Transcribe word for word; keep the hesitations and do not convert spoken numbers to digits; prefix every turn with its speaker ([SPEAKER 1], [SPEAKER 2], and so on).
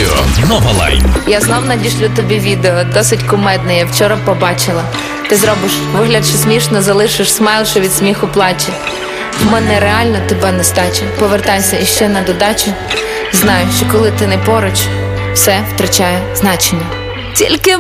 [SPEAKER 1] радіо Нова Лайн.
[SPEAKER 2] Я знов надішлю тобі відео, досить кумедне, я вчора побачила. Ти зробиш вигляд, що смішно, залишиш смайл, що від сміху плаче. В мене реально тебе нестача, повертайся іще на додачу. Знаю, що коли ти не поруч, все втрачає значення. Тільки